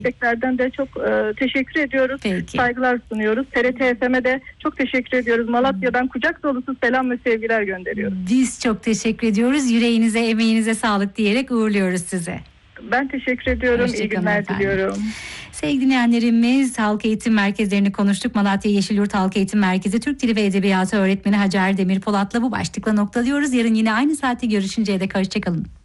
desteklerden de çok teşekkür ediyoruz. Peki. Saygılar sunuyoruz. TRT FM'e de çok teşekkür ediyoruz. Malatya'dan kucak dolusu selam ve sevgiler gönderiyoruz. Biz çok teşekkür ediyoruz. Yüreğinize, emeğinize sağlık diyerek uğurluyoruz sizi. Ben teşekkür ediyorum. Hoşça İyi kalın günler efendim. diliyorum. Sevgili dinleyenlerimiz, halk eğitim merkezlerini konuştuk. Malatya Yeşilyurt Halk Eğitim Merkezi Türk Dili ve Edebiyatı öğretmeni Hacer Demirpolat'la bu başlıkla noktalıyoruz. Yarın yine aynı saatte görüşünceye dek hoşça kalın.